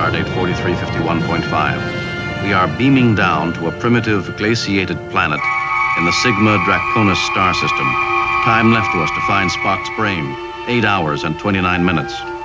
Stardate 4351.5. We are beaming down to a primitive glaciated planet in the Sigma Draconis star system. Time left to us to find Spock's brain, 8 hours and 29 minutes.